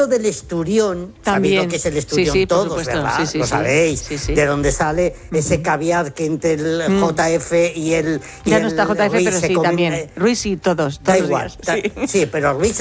concepto del esturión, sabiendo que es el esturión todos, ¿verdad? Lo sabéis, de dónde sale ese caviar que entre el JF y el ya no está JF, Ruiz pero sí, también. Ruiz y todos. Da igual. Sí, pero Ruiz